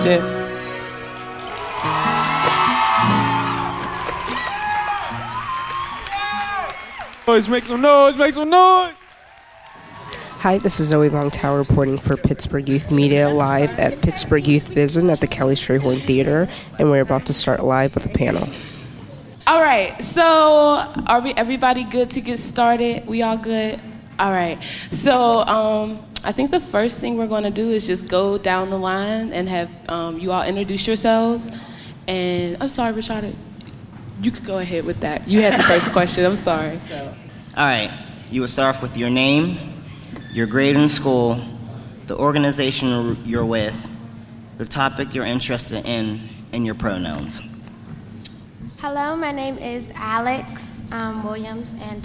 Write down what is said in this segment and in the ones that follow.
it. Noise, make some noise, make some noise! Hi, this is Zoe Longtower reporting for Pittsburgh Youth Media live at Pittsburgh Youth Vision at the Kelly Strayhorn Theater, and we're about to start live with a panel. All right, so are everybody good to get started? We all good? All right, so I think the first thing we're going to do is just go down the line and have you all introduce yourselves. And I'm sorry, Rashada, you could go ahead with that. You had the first question, I'm sorry. All right, you will start off with your name, your grade in school, the organization you're with, the topic you're interested in, and your pronouns. Hello, my name is Alex Williams, and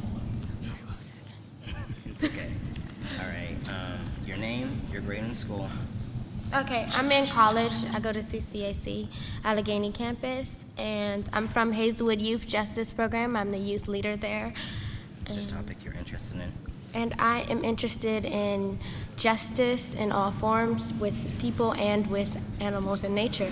It's okay. All right, your name, your grade in school. Okay, I'm in college. I go to CCAC Allegheny campus, and I'm from Hazelwood Youth Justice Program. I'm the youth leader there. The topic you're interested in. And I am interested in justice in all forms with people and with animals and nature.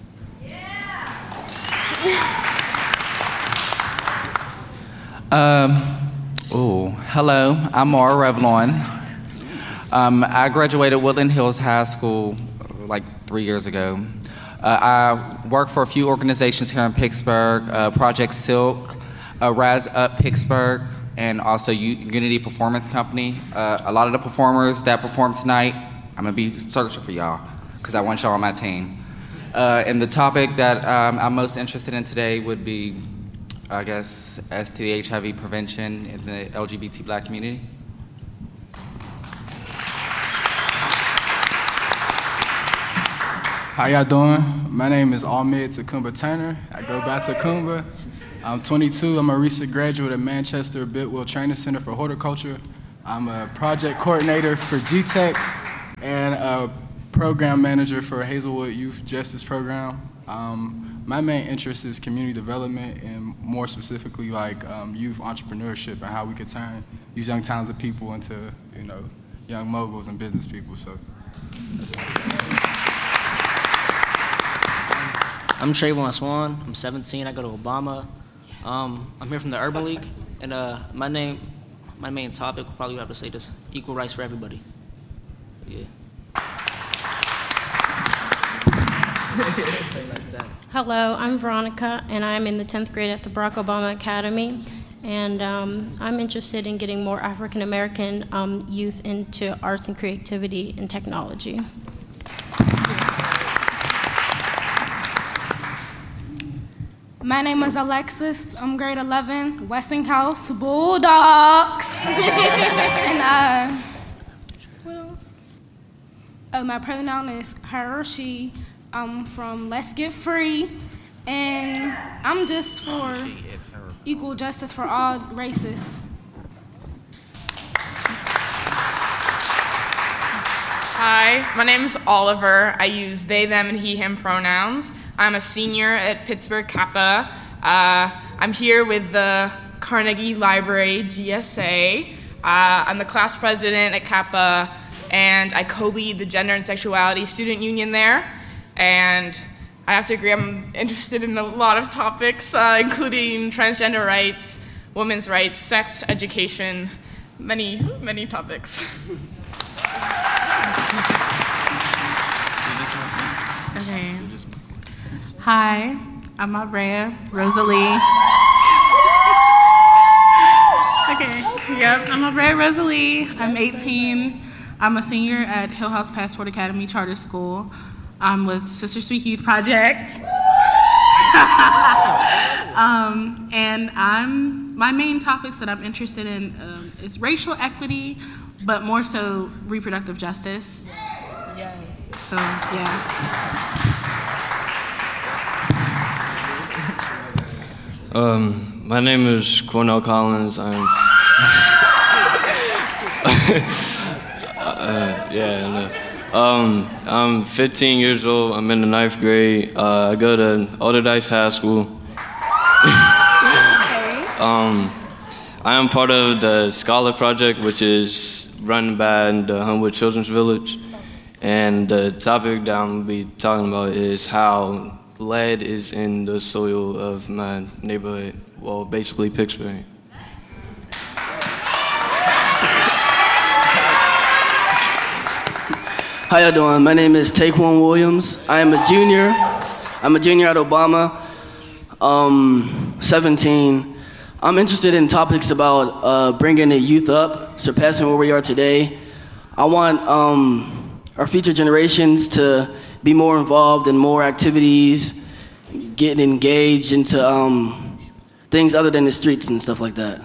Hello, I'm Maura Revlon. I graduated Woodland Hills High School like 3 years ago. I work for a few organizations here in Pittsburgh, Project Silk, Rise Up Pittsburgh, and also Unity Performance Company. A lot of the performers that perform tonight, I'm gonna be searching for y'all, because I want y'all on my team. And the topic that I'm most interested in today would be, I guess, STD HIV prevention in the LGBT Black community. How y'all doing? My name is Ahmed Takumba Turner. I go by Takumba. I'm 22. I'm a recent graduate at Manchester Bidwell Training Center for Horticulture. I'm a project coordinator for GTEC and a program manager for Hazelwood Youth Justice Program. My main interest is community development and more specifically like youth entrepreneurship and how we could turn these young talented people into, young moguls and business people. So. I'm Trayvon Swan. I'm 17. I go to Obama. I'm here from the Urban League, and my main topic, we'll probably have to say this: equal rights for everybody. Yeah. Hello, I'm Veronica, and I'm in the 10th grade at the Barack Obama Academy, and I'm interested in getting more African American youth into arts and creativity and technology. My name is Alexis. I'm grade 11, Westinghouse Bulldogs. And what else? My pronoun is her, she. I'm from Let's Get Free, and I'm just for equal justice for all races. Hi, my name is Oliver. I use they, them, and he, him pronouns. I'm a senior at Pittsburgh Kappa. I'm here with the Carnegie Library GSA. I'm the class president at Kappa, and I co-lead the Gender and Sexuality Student Union there. And I have to agree, I'm interested in a lot of topics, including transgender rights, women's rights, sex education, many, many topics. Okay. Hi, I'm Abrea Rosalie. Okay, yep, I'm Abrea Rosalie. I'm 18. I'm a senior at Hill House Passport Academy Charter School. I'm with Sister Sweet Youth Project. And my main topics that I'm interested in is racial equity, but more so reproductive justice. Yes. So, yeah. My name is Cornell Collins. I'm 15 years old. I'm in the 9th grade. I go to Alderdice High School. I am part of the Scholar Project, which is run by the Homewood Children's Village. and the topic that I'm gonna be talking about is how lead is in the soil of my neighborhood. Well, basically Pittsburgh. How y'all doing? My name is Taquan Williams. I am a junior. I'm a junior at Obama, 17. I'm interested in topics about bringing the youth up, surpassing where we are today. I want our future generations to be more involved in more activities, getting engaged into things other than the streets and stuff like that.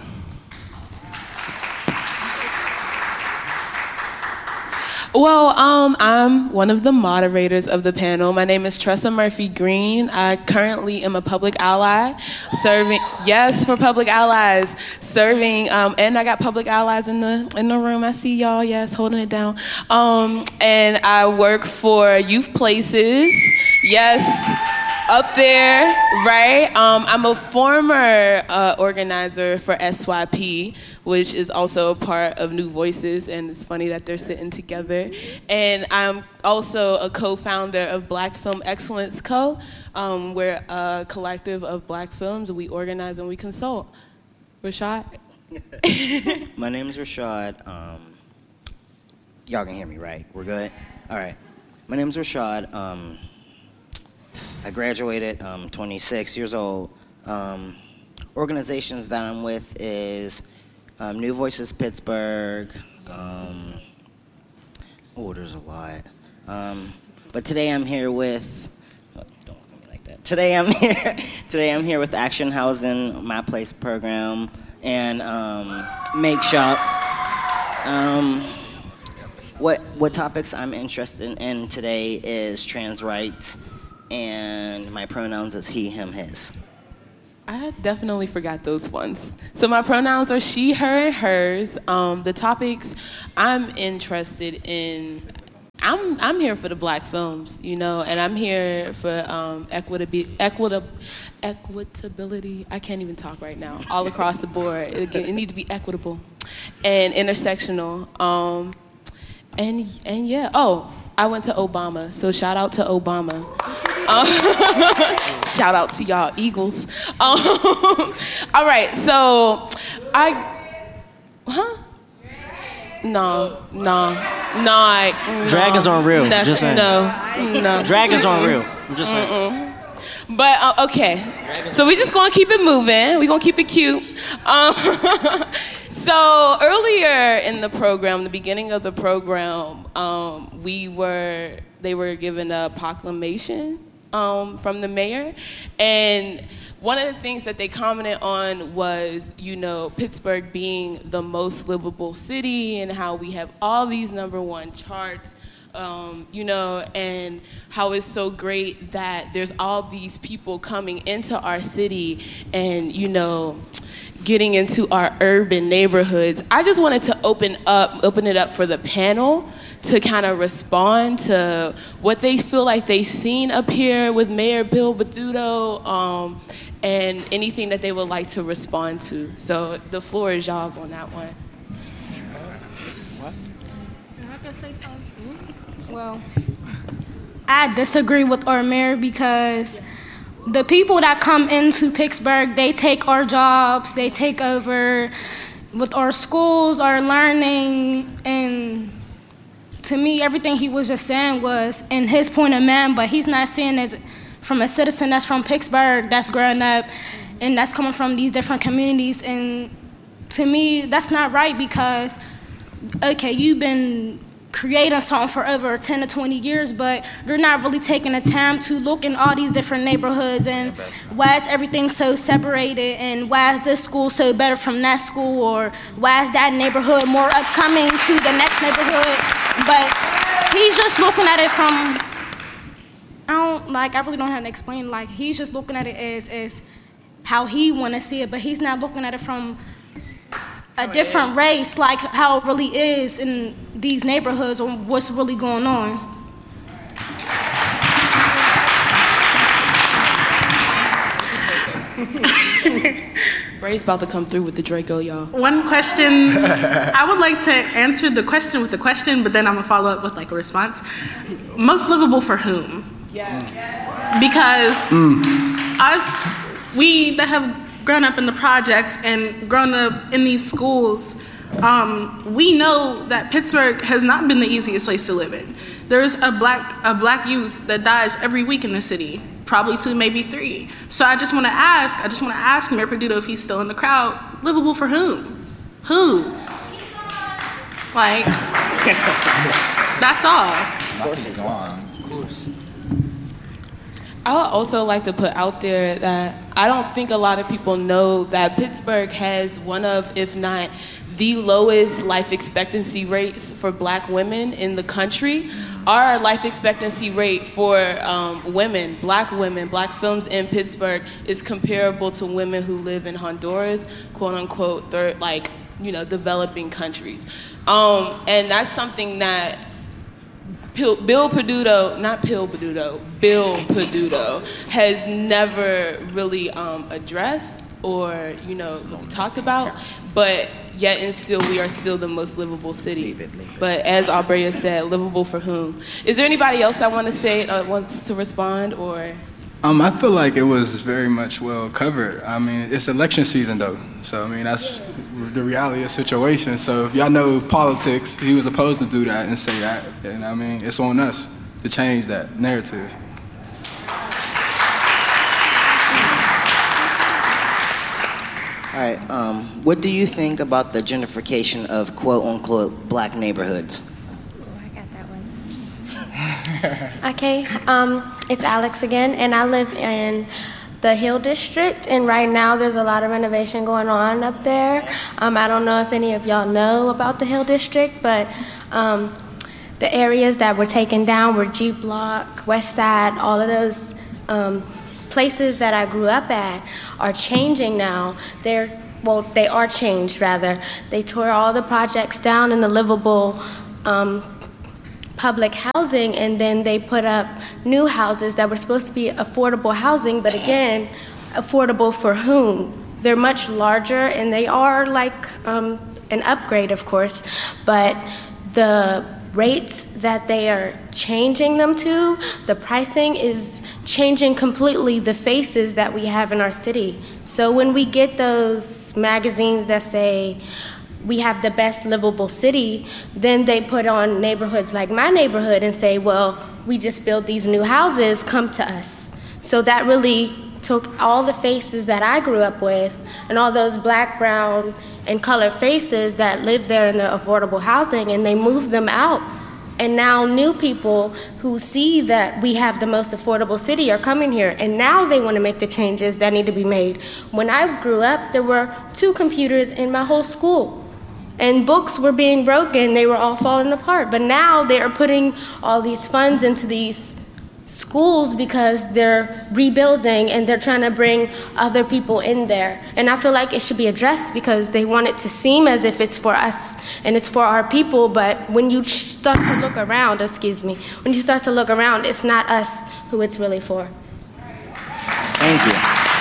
Well, I'm one of the moderators of the panel. My name is Tressa Murphy Green. I currently am a public ally, serving, yes, for public allies, serving, and I got public allies in the room. I see y'all, yes, holding it down. And I work for Youth Places, yes, up there, right? I'm a former organizer for SYP, which is also a part of New Voices, and it's funny that they're sitting together. And I'm also a co-founder of Black Film Excellence Co. We're a collective of black films. We organize and we consult. Rashad? My name is Rashad. Y'all can hear me, right? We're good? All right. My name is Rashad. I graduated 26 years old. Organizations that I'm with is New Voices Pittsburgh. There's a lot. But today I'm here with. Don't look at me like that. Today I'm here with Action Housing, My Place program, and Make Shop. What topics I'm interested in today is trans rights, and my pronouns is he, him, his. I definitely forgot those ones. So my pronouns are she, her, and hers. The topics I'm interested in, I'm here for the black films, you know, and I'm here for equitability. I can't even talk right now. All across the board, it needs to be equitable and intersectional. And yeah. Oh, I went to Obama, so shout out to Obama. Shout out to y'all Eagles. All right, so No. Drag is on real. Just saying. No. Drag is on real. I'm just saying. But okay, so we just gonna keep it moving. We gonna keep it cute. So earlier in the program, the beginning of the program, they were given a proclamation from the mayor, and one of the things that they commented on was, you know, Pittsburgh being the most livable city and how we have all these #1 charts, you know, and how it's so great that there's all these people coming into our city and, you know, getting into our urban neighborhoods. I just wanted to open it up for the panel to kind of respond to what they feel like they've seen up here with Mayor Bill Bauduto, and anything that they would like to respond to. So the floor is y'all's on that one. What? I can say something. Well, I disagree with our mayor because the people that come into Pittsburgh, they take our jobs, they take over with our schools, our learning, and to me, everything he was just saying was in his point of man, but he's not saying it from a citizen that's from Pittsburgh, that's growing up, and that's coming from these different communities. And to me, that's not right because, okay, you've been creating something for over 10 to 20 years, but you're not really taking the time to look in all these different neighborhoods and why is everything so separated and why is this school so better from that school, or why is that neighborhood more upcoming to the next neighborhood. But he's just looking at it from, I really don't have to explain, like he's just looking at it as how he want to see it, but he's not looking at it from a different race, like how it really is in these neighborhoods or what's really going on. Bray's about to come through with the Draco, y'all. One question, I would like to answer the question with a question, but then I'm gonna follow up with like a response. Most livable for whom? Yeah. Because we that have grown up in the projects and grown up in these schools, we know that Pittsburgh has not been the easiest place to live in. There's a black youth that dies every week in the city, probably 2, maybe 3. So I just want to ask Mayor Peduto if he's still in the crowd. Livable for whom? Who? Like, that's all. Of course he's on. Of course. I would also like to put out there that I don't think a lot of people know that Pittsburgh has one of, if not the lowest life expectancy rates for black women in the country. Our life expectancy rate for women, black films in Pittsburgh is comparable to women who live in Honduras, quote unquote, third, like, developing countries. And that's something that Bill Peduto has never really addressed or, talked about, but yet and still we are still the most livable city. But as Abrea said, livable for whom? Is there anybody else that wants to respond, or? I feel like it was very much well covered. I mean, it's election season though, so I mean that's the reality of the situation. So if y'all know politics, he was supposed to do that and say that, and I mean it's on us to change that narrative. All right, what do you think about the gentrification of quote-unquote black neighborhoods? I got that one. Okay, it's Alex again, and I live in the Hill District, and right now there's a lot of renovation going on up there. I don't know if any of y'all know about the Hill District, but the areas that were taken down were G Block, West Side, all of those places that I grew up at are changing now. They are changed rather. They tore all the projects down in the livable public housing, and then they put up new houses that were supposed to be affordable housing, but again, affordable for whom? They're much larger, and they are like an upgrade, of course, but the rates that they are changing them to, the pricing is changing completely the faces that we have in our city. So when we get those magazines that say we have the best livable city, then they put on neighborhoods like my neighborhood and say, well, we just built these new houses, come to us. So that really took all the faces that I grew up with and all those black, brown, and colored faces that live there in the affordable housing, and they moved them out. And now new people who see that we have the most affordable city are coming here, and now they want to make the changes that need to be made. When I grew up, there were 2 computers in my whole school, and books were being broken, they were all falling apart. But now they are putting all these funds into these schools because they're rebuilding and they're trying to bring other people in there. And I feel like it should be addressed because they want it to seem as if it's for us and it's for our people, but when you start to look around, when you start to look around, it's not us who it's really for. Thank you.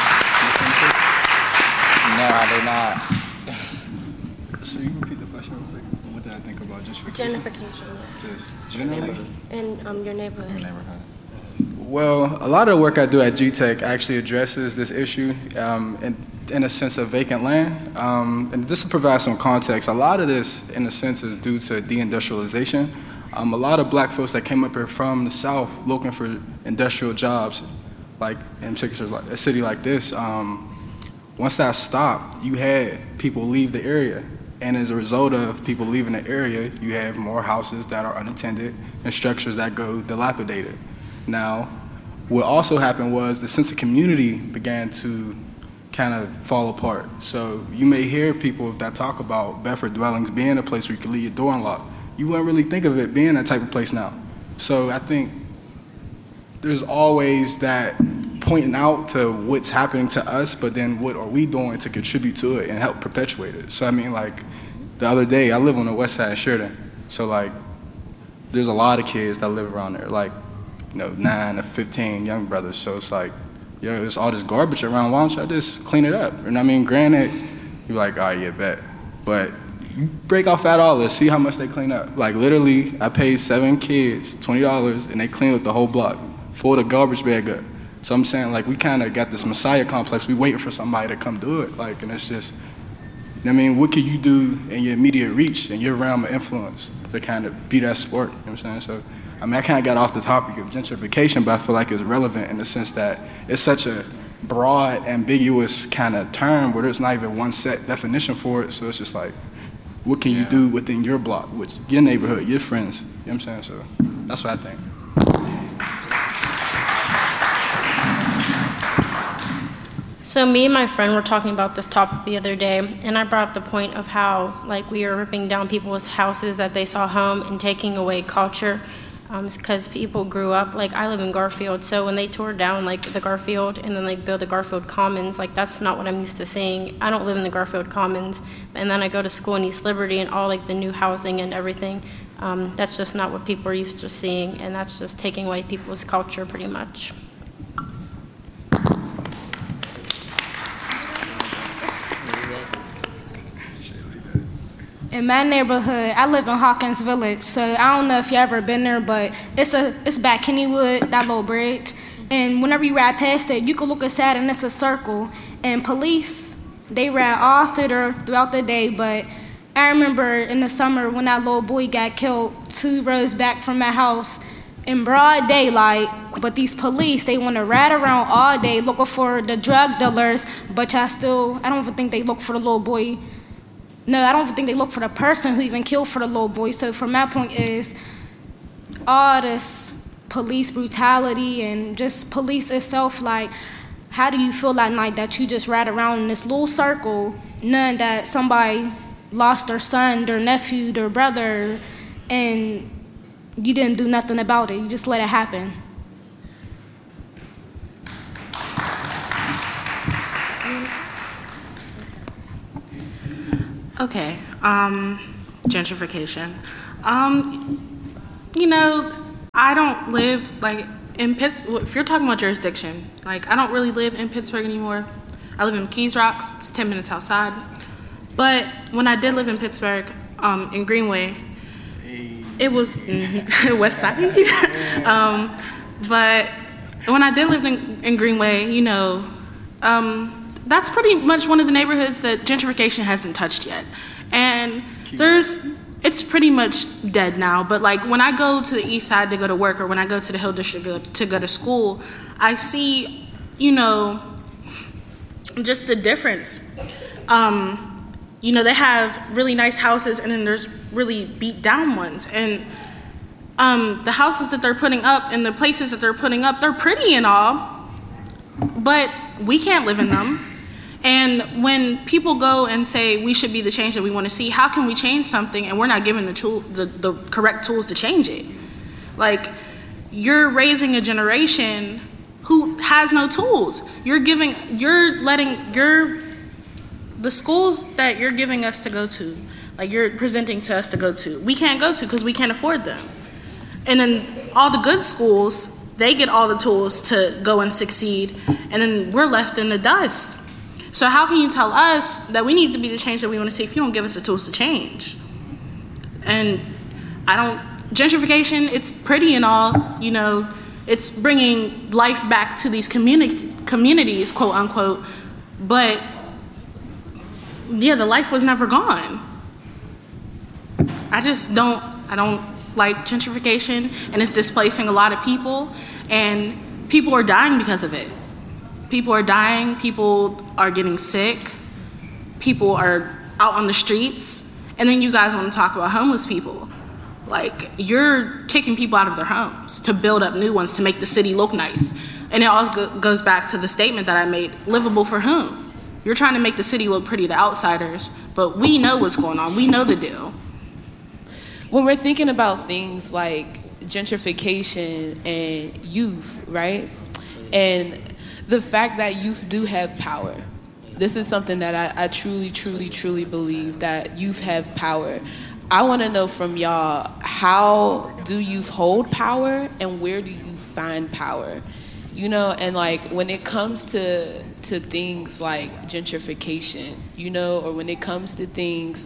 No, I do not. So you repeat the question real quick? What did I think about gentrification? Just generally? In your neighborhood. Well, a lot of the work I do at GTech actually addresses this issue in a sense of vacant land. And just to provide some context, a lot of this, in a sense, is due to deindustrialization. A lot of black folks that came up here from the South looking for industrial jobs, like in particular like a city like this, once that stopped, you had people leave the area. And as a result of people leaving the area, you have more houses that are unattended and structures that go dilapidated. Now, what also happened was the sense of community began to kind of fall apart. So you may hear people that talk about Bedford Dwellings being a place where you can leave your door unlocked. You wouldn't really think of it being that type of place now. So I think there's always that pointing out to what's happening to us, but then what are we doing to contribute to it and help perpetuate it? So I mean, like the other day, I live on the west side of Sheridan. So like there's a lot of kids that live around there, like 9 to 15 young brothers. So it's like yo, there's all this garbage around. Why don't y'all just clean it up? And I mean, granted, you're like, all right, yeah, bet. But you break off $5, see how much they clean up. Like literally, I paid 7 kids $20 and they cleaned up the whole block, full the garbage bag up. So I'm saying, like, we kind of got this messiah complex. We waiting for somebody to come do it. Like, and it's just, you know what I mean? What can you do in your immediate reach and your realm of influence to kind of be that sport? You know what I'm saying? So, I mean, I kind of got off the topic of gentrification, but I feel like it's relevant in the sense that it's such a broad, ambiguous kind of term where there's not even one set definition for it. So it's just like, what can you do within your block, with your neighborhood, your friends? You know what I'm saying? So that's what I think. So me and my friend were talking about this topic the other day, and I brought up the point of how, like, we are ripping down people's houses that they saw home and taking away culture, because people grew up, like, I live in Garfield, so when they tore down, like, the Garfield and then, like, build the Garfield Commons, like, that's not what I'm used to seeing. I don't live in the Garfield Commons, and then I go to school in East Liberty and all, like, the new housing and everything. That's just not what people are used to seeing, and that's just taking away people's culture pretty much. In my neighborhood, I live in Hawkins Village, so I don't know if you ever been there, but it's back Kennywood, that little bridge. And whenever you ride past it, you can look inside and it's a circle. And police, they ride all throughout the day, but I remember in the summer when that little boy got killed 2 rows back from my house in broad daylight, but these police, they want to ride around all day looking for the drug dealers, but I don't even think they look for the little boy. No, I don't even think they look for the person who even killed for the little boy. So from my point is, all this police brutality and just police itself, like, how do you feel that night that you just ride around in this little circle, knowing that somebody lost their son, their nephew, their brother, and you didn't do nothing about it, you just let it happen? Okay, gentrification. You know, I don't live, like, in Pittsburgh. If you're talking about jurisdiction, like, I don't really live in Pittsburgh anymore. I live in Keys Rocks, it's 10 minutes outside. But when I did live in Pittsburgh, in Greenway, it was West Side. But when I did live in Greenway, you know, that's pretty much one of the neighborhoods that gentrification hasn't touched yet. And it's pretty much dead now, but like when I go to the east side to go to work or when I go to the Hill District to go to school, I see, you know, just the difference. You know, they have really nice houses and then there's really beat down ones. And the houses that they're putting up and the places that they're putting up, they're pretty and all, but we can't live in them. And when people go and say we should be the change that we want to see, how can we change something and we're not given the correct tools to change it? Like, you're raising a generation who has no tools. The schools that you're giving us to go to, like you're presenting to us to go to, we can't go to because we can't afford them. And then all the good schools, they get all the tools to go and succeed, and then we're left in the dust. So how can you tell us that we need to be the change that we want to see if you don't give us the tools to change? And gentrification, it's pretty and all, you know, it's bringing life back to these communities, quote unquote, but yeah, the life was never gone. I don't like gentrification, and it's displacing a lot of people, and people are dying because of it. People are dying, people are getting sick, people are out on the streets, and then you guys want to talk about homeless people. Like, you're kicking people out of their homes to build up new ones to make the city look nice. And it also goes back to the statement that I made, livable for whom? You're trying to make the city look pretty to outsiders, but we know what's going on, we know the deal. When we're thinking about things like gentrification and youth, right? And the fact that youth do have power. This is something that I truly, truly, truly believe, that youth have power. I want to know from y'all, how do youth hold power and where do you find power? you know, and like when it comes to things like gentrification, you know, or when it comes to things,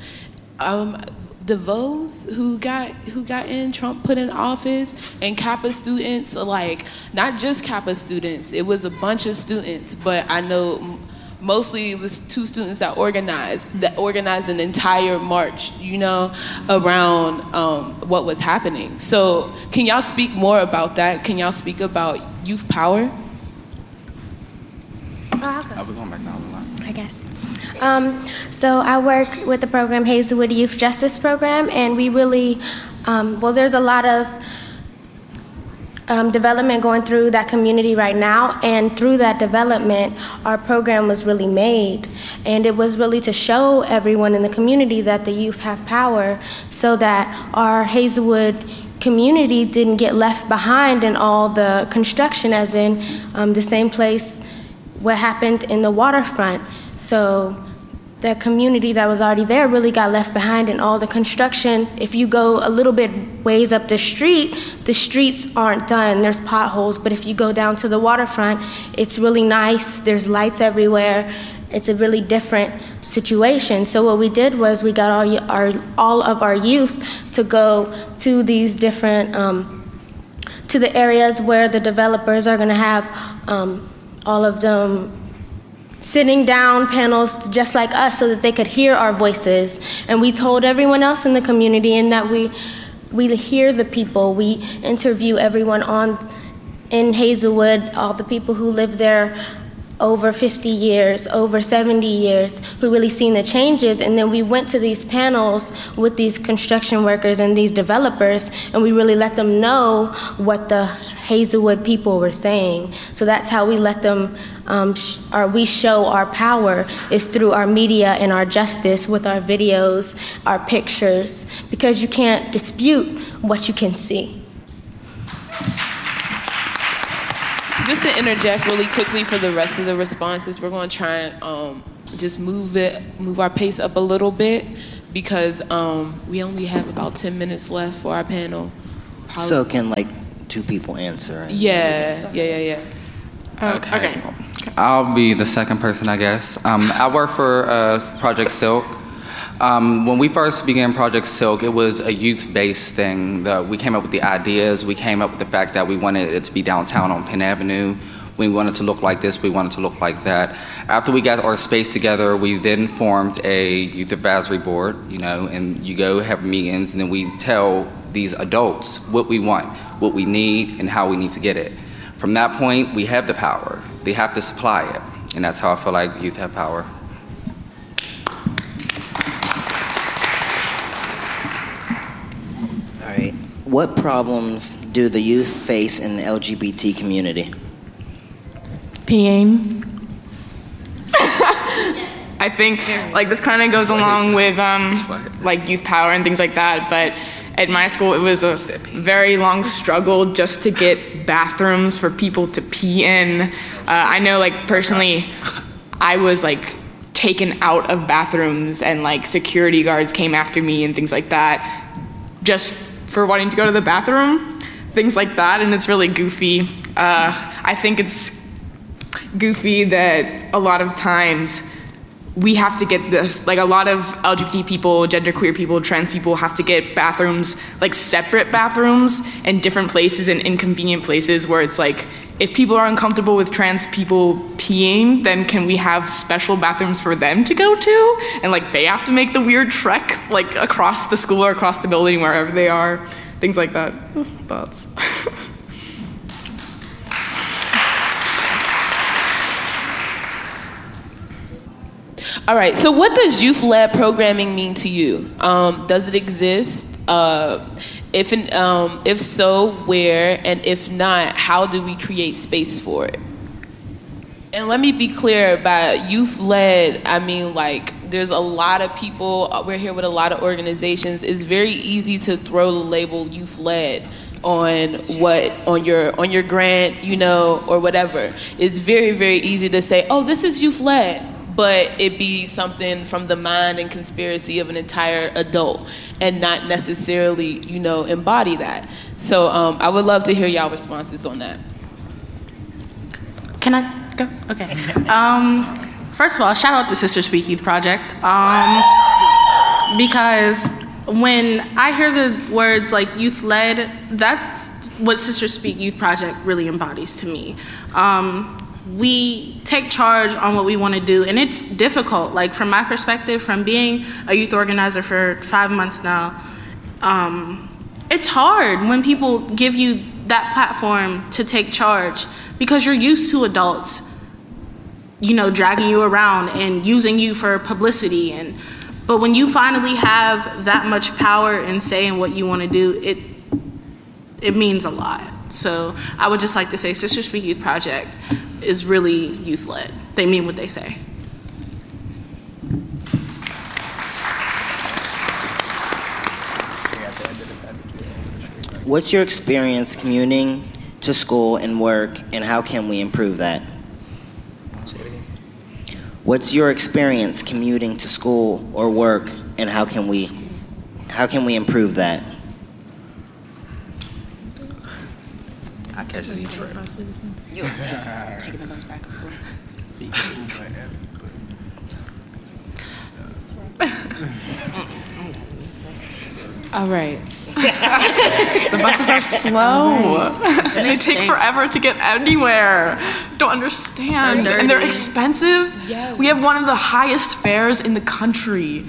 DeVos who got in, Trump put in office, and Kappa students, like not just Kappa students, it was a bunch of students, but I know mostly it was 2 students that organized an entire march, you know, around what was happening. So can y'all speak more about that? Can y'all speak about youth power? We're going back down the line. I guess. So I work with the program Hazelwood Youth Justice Program, and we really, there's a lot of development going through that community right now, and through that development, our program was really made, and it was really to show everyone in the community that the youth have power, so that our Hazelwood community didn't get left behind in all the construction, as in the same place what happened in the waterfront. So the community that was already there really got left behind in all the construction. If you go a little bit ways up the streets aren't done, there's potholes, but if you go down to the waterfront, it's really nice, there's lights everywhere, it's a really different situation. So what we did was we got all of our youth to go to these different, to the areas where the developers are gonna have all of them sitting down panels just like us so that they could hear our voices. And we told everyone else in the community, and that we hear the people, we interview everyone in Hazelwood, all the people who live there over 50 years, over 70 years, who really seen the changes. And then we went to these panels with these construction workers and these developers, and we really let them know what the Hazelwood people were saying. So that's how we let them, we show our power, is through our media and our justice, with our videos, our pictures, because you can't dispute what you can see. Just to interject really quickly for the rest of the responses, we're going to try and just move our pace up a little bit, because we only have about 10 minutes left for our panel. So can like 2 people answer? Yeah. Okay. I'll be the second person, I guess. I work for Project Silk. When we first began Project Silk, it was a youth-based thing. We came up with the ideas. We came up with the fact that we wanted it to be downtown on Penn Avenue. We wanted to look like this. We wanted to look like that. After we got our space together, we then formed a youth advisory board, you know, and you go have meetings, and then we tell these adults what we want, what we need, and how we need to get it. From that point, we have the power. They have to supply it. And that's how I feel like youth have power. All right. What problems do the youth face in the LGBT community? Peeing. I think like this kind of goes along with like youth power and things like that, but at my school it was a very long struggle just to get bathrooms for people to pee in. I know like personally I was like taken out of bathrooms, and like security guards came after me and things like that just for wanting to go to the bathroom, things like that, and it's really goofy. I think it's goofy that a lot of times we have to get this, like a lot of LGBT people, genderqueer people, trans people have to get bathrooms, like separate bathrooms in different places and inconvenient places where it's like, if people are uncomfortable with trans people peeing, then can we have special bathrooms for them to go to? And like they have to make the weird trek like across the school or across the building, wherever they are, things like that. Thoughts? All right, so what does youth-led programming mean to you? Does it exist? If so, where? And if not, how do we create space for it? And let me be clear about youth-led, I mean like there's a lot of people, we're here with a lot of organizations. It's very easy to throw the label youth-led on your grant, you know, or whatever. It's very, very easy to say, oh, this is youth-led. But it be something from the mind and conspiracy of an entire adult and not necessarily, you know, embody that. So I would love to hear y'all responses on that. Can I go? Okay. First of all, shout out to Sister Speak Youth Project. Because when I hear the words like youth-led, that's what Sister Speak Youth Project really embodies to me. We take charge on what we want to do, and it's difficult. Like from my perspective, from being a youth organizer for 5 months now, it's hard when people give you that platform to take charge because you're used to adults, you know, dragging you around and using you for publicity. But when you finally have that much power and say in what you want to do, it means a lot. So I would just like to say Sister Speak Youth Project is really youth-led. They mean what they say. What's your experience commuting to school and work, and how can we improve that? What's your experience commuting to school or work, and how can we improve that? I catch the trip. Taking the bus back and forth. All right. The buses are slow. And they take forever to get anywhere. Don't understand. And they're expensive. Yeah. We have one of the highest fares in the country.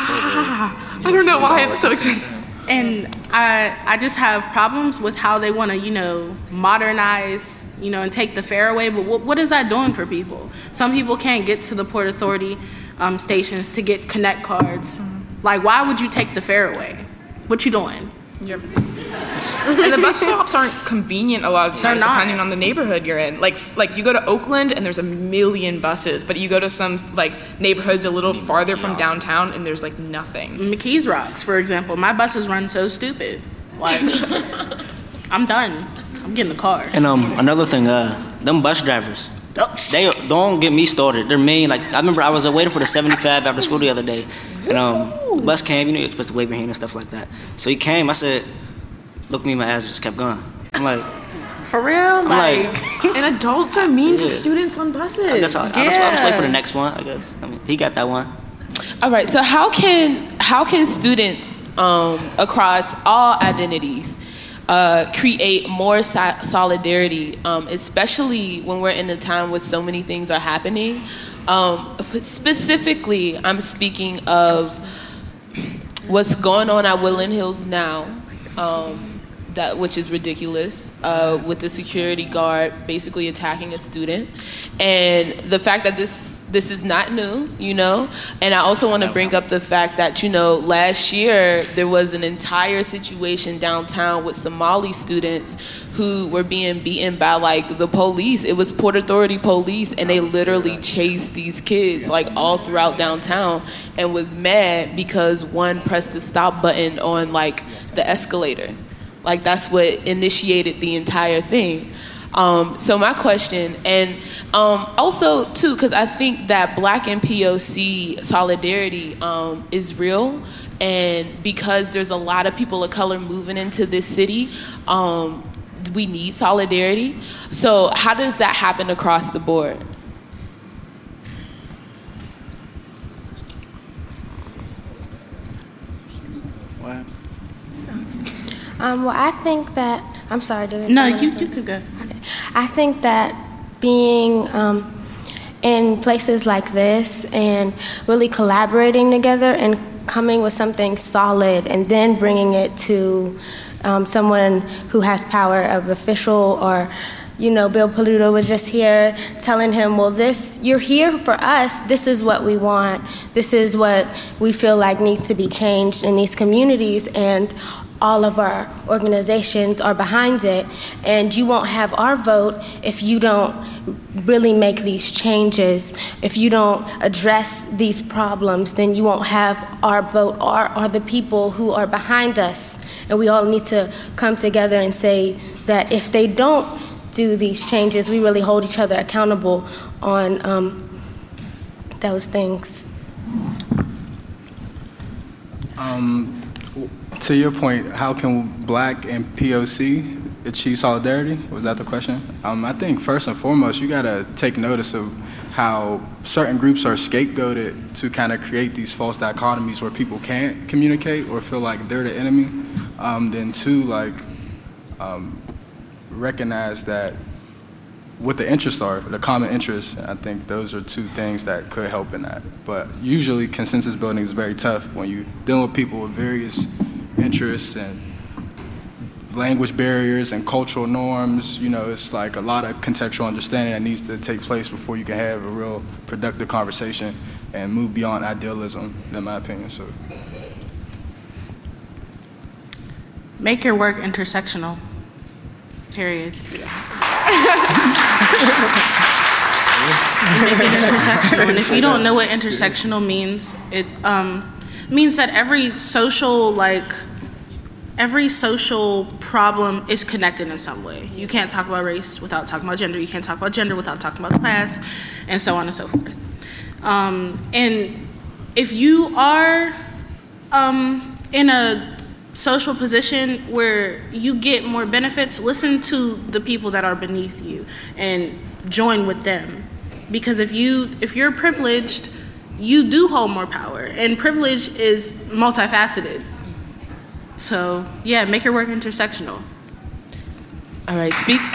I don't know why it's so expensive. And I just have problems with how they want to, you know, modernize, you know, and take the fare away. But what is that doing for people? Some people can't get to the Port Authority stations to get Connect cards. Like, why would you take the fare away? What you doing? Yep. And the bus stops aren't convenient a lot of times depending on the neighborhood you're in. Like you go to Oakland and there's a million buses, but you go to some like neighborhoods a little farther from downtown and there's like nothing. McKees Rocks, for example, my buses run so stupid. Like, I'm done. I'm getting a car. And another thing, them bus drivers, they don't get me started. They're mean. Like I remember I was waiting for the 75 after school the other day, and the bus came. You know, you're supposed to wave your hand and stuff like that. So he came. I said, "Look me in my ass," and just kept going. I'm like, for real? Like and adults are mean to students on buses. That's all. I was waiting for the next one. I guess. I mean, he got that one. All right. So how can students across all identities create more solidarity, especially when we're in a time where so many things are happening? Specifically, I'm speaking of what's going on at Woodland Hills now, which is ridiculous, with the security guard basically attacking a student, and the fact that this is not new, you know? And I also want to bring up the fact that, you know, last year there was an entire situation downtown with Somali students who were being beaten by, like, the police. It was Port Authority police, and they literally chased these kids, like, all throughout downtown, and was mad because one pressed the stop button on, like, the escalator. Like, that's what initiated the entire thing. So my question, and also too, because I think that Black and POC solidarity is real, and because there's a lot of people of color moving into this city, we need solidarity. So how does that happen across the board? Well, I think that, I'm sorry, No, you could go. Okay. I think that being in places like this and really collaborating together and coming with something solid and then bringing it to someone who has power of official, or, you know, Bill Paluto was just here telling him, well, you're here for us, this is what we want, this is what we feel like needs to be changed in these communities, and all of our organizations are behind it, and you won't have our vote if you don't really make these changes. If you don't address these problems, then you won't have our vote or the people who are behind us. And we all need to come together and say that if they don't do these changes, we really hold each other accountable on those things. To your point, how can Black and POC achieve solidarity? Was that the question? I think first and foremost, you gotta take notice of how certain groups are scapegoated to kind of create these false dichotomies where people can't communicate or feel like they're the enemy. Then two, like, recognize that what the interests are, the common interests. I think those are two things that could help in that. But usually consensus building is very tough when you're dealing with people with various interests and language barriers and cultural norms. You know, it's like a lot of contextual understanding that needs to take place before you can have a real productive conversation and move beyond idealism, in my opinion. So, make your work intersectional. Period. Make it intersectional. And if you don't know what intersectional means, it means that every social problem is connected in some way. You can't talk about race without talking about gender. You can't talk about gender without talking about class, and so on and so forth. And if you are in a social position where you get more benefits, listen to the people that are beneath you and join with them. Because if you're privileged, you do hold more power, and privilege is multifaceted. So yeah, make your work intersectional. All right,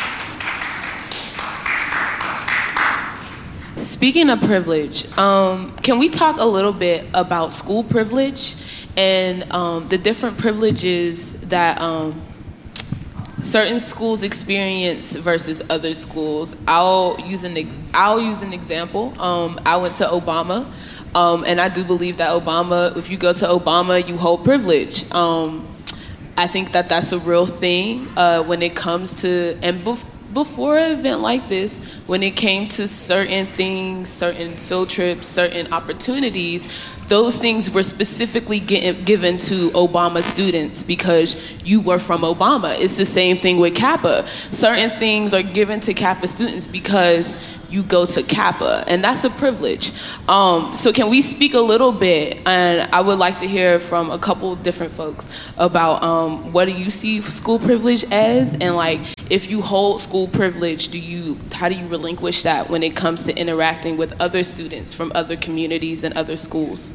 speaking of privilege, can we talk a little bit about school privilege and the different privileges that certain schools experience versus other schools? I'll use an example. I went to Obama, and I do believe that Obama, if you go to Obama, you hold privilege. I think that that's a real thing when it comes to, and before an event like this, when it came to certain things, certain field trips, certain opportunities, those things were specifically given to Obama students because you were from Obama. It's the same thing with Kappa. Certain things are given to Kappa students because you go to Kappa, and that's a privilege. So can we speak a little bit, and I would like to hear from a couple of different folks about what do you see school privilege as, and like if you hold school privilege, how do you relinquish that when it comes to interacting with other students from other communities and other schools?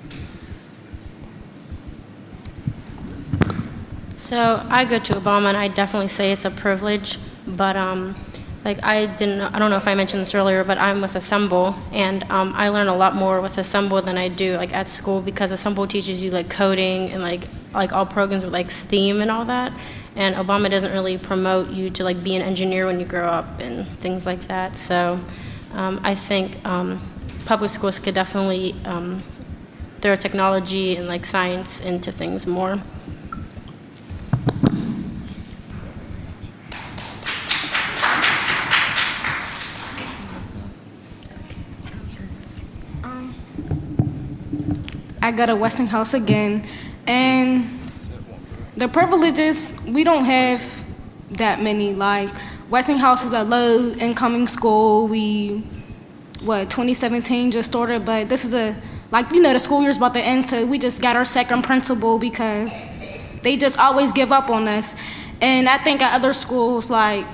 So I go to Obama, and I definitely say it's a privilege, but I don't know if I mentioned this earlier, but I'm with Assemble, and I learn a lot more with Assemble than I do like at school, because Assemble teaches you like coding and like all programs with like STEAM and all that, and Obama doesn't really promote you to like be an engineer when you grow up and things like that. So I think public schools could definitely throw technology and like science into things more. I go to Westinghouse again, and the privileges, we don't have that many. Like, Westinghouse is a low-incoming school. 2017 just started, but this is the school year's about to end, so we just got our second principal because they just always give up on us. And I think at other schools,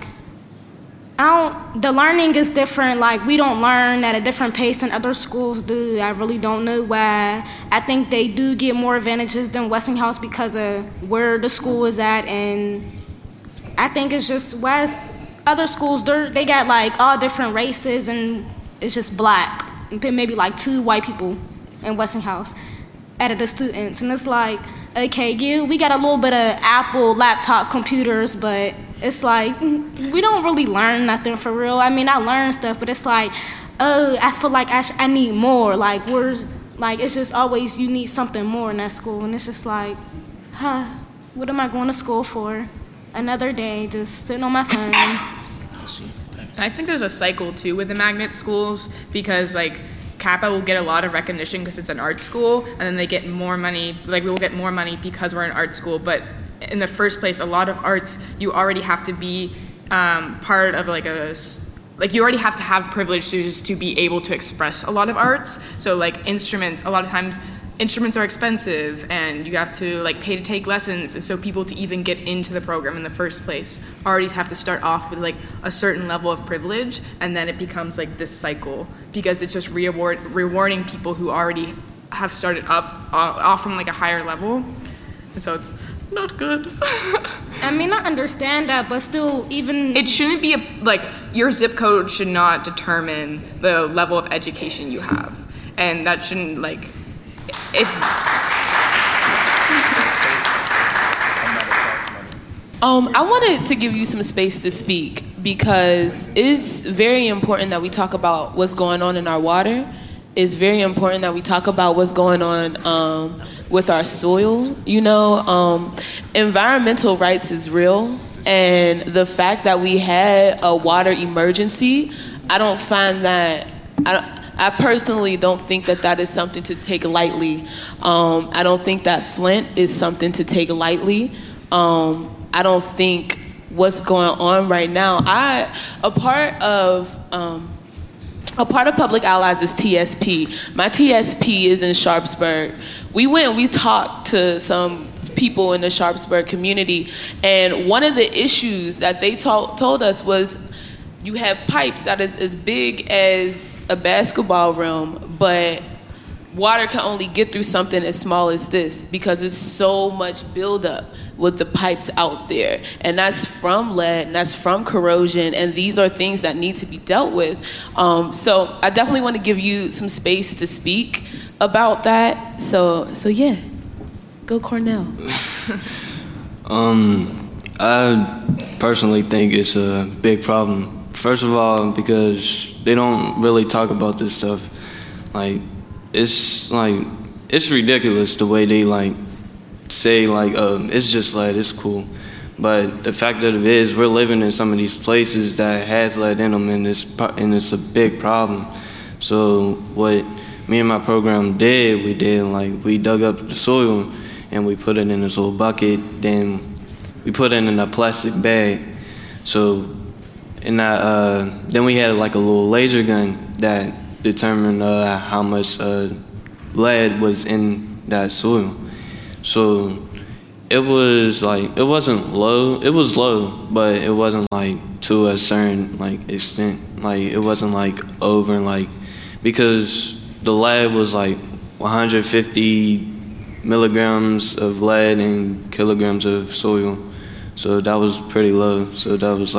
the learning is different. Like, we don't learn at a different pace than other schools do. I really don't know why. I think they do get more advantages than Westinghouse because of where the school is at, and I think it's just why other schools, they got like all different races, and it's just black, maybe like 2 white people in Westinghouse out of the students, and it's like, okay, yeah, we got a little bit of Apple laptop computers, but it's like, we don't really learn nothing for real. I mean, I learn stuff, but it's like, oh, I feel like I need more. Like, it's just always, you need something more in that school, and it's just like, what am I going to school for? Another day, just sitting on my phone. I think there's a cycle, too, with the magnet schools, because, Kappa will get a lot of recognition because it's an art school, and then they get more money, we will get more money because we're an art school, but in the first place, a lot of arts, you already have to be part of you already have to have privilege to be able to express a lot of arts. So instruments, a lot of times instruments are expensive and you have to like pay to take lessons, and so people to even get into the program in the first place already have to start off with like a certain level of privilege, and then it becomes like this cycle because it's just rewarding people who already have started off from like a higher level, and so it's not good. I mean, I understand that, but still, even it shouldn't be like your zip code should not determine the level of education you have, and that shouldn't like if. I wanted to give you some space to speak because it's very important that we talk about what's going on in our water. It's very important that we talk about what's going on with our soil. You know, environmental rights is real, and the fact that we had a water emergency, I don't find that. I personally don't think that that is something to take lightly. I don't think that Flint is something to take lightly. I don't think what's going on right now. A part of Public Allies is TSP. My TSP is in Sharpsburg. We talked to some people in the Sharpsburg community, and one of the issues that they told us was you have pipes that is as big as a basketball rim, but water can only get through something as small as this because it's so much buildup with the pipes out there. And that's from lead, and that's from corrosion, and these are things that need to be dealt with. So I definitely want to give you some space to speak about that. So yeah, go Cornell. I personally think it's a big problem. First of all, because they don't really talk about this stuff. It's ridiculous the way they say it's just lead, it's cool. But the fact that it is, we're living in some of these places that has lead in them, and it's a big problem. So what me and my program did, we dug up the soil and we put it in this little bucket. Then we put it in a plastic bag. So and then we had like a little laser gun that determined how much lead was in that soil. So it was it wasn't low. It was low, but it wasn't to a certain extent. It wasn't over because the lead was 150 milligrams of lead in kilograms of soil. So that was pretty low. So that was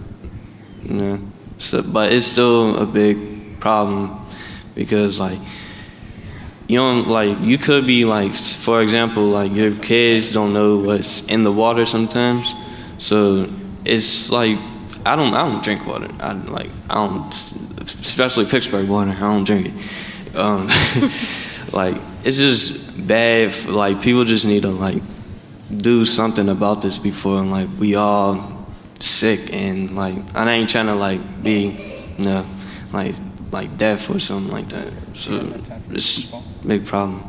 but it's still a big problem because you don't you could be for example your kids don't know what's in the water sometimes. So it's I don't drink water. I don't, especially Pittsburgh water. I don't drink it. It's just bad. People just need to do something about this before we all sick, and I ain't trying to be deaf or something like that. So it's a big problem.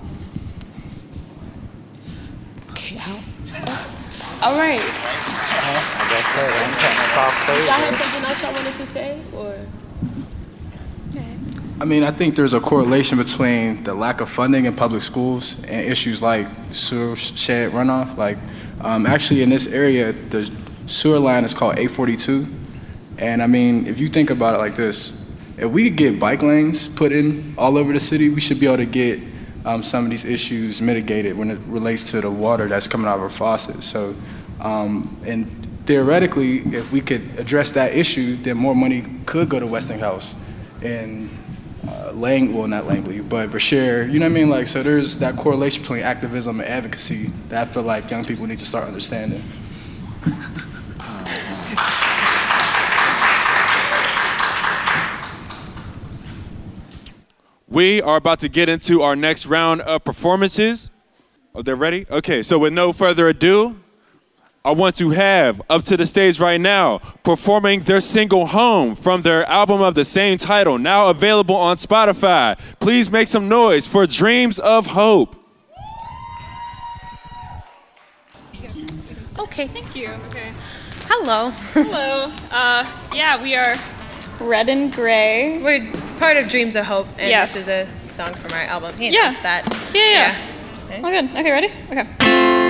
Okay, all right. I guess so. I'm cutting us off stage. Y'all have something else y'all wanted to say, or? I mean, I think there's a correlation between the lack of funding in public schools and issues like sewer shed runoff. Actually in this area, the sewer line is called 842. And I mean, if you think about it like this, if we could get bike lanes put in all over the city, we should be able to get some of these issues mitigated when it relates to the water that's coming out of our faucets. So, and theoretically, if we could address that issue, then more money could go to Westinghouse and not Langley, but Brashear, you know what I mean? So there's that correlation between activism and advocacy that I feel like young people need to start understanding. We are about to get into our next round of performances. Oh, they're ready? Okay, so with no further ado, I want to have up to the stage right now, performing their single Home from their album of the same title, now available on Spotify. Please make some noise for Dreams of Hope. Okay, thank you. Okay. Hello. Hello. Yeah, we are Red and Gray. We're part of Dreams of Hope, and Yes. this is a song from our album. He Yeah. announced that. Yeah. Okay. Oh, good. Okay, ready? Okay.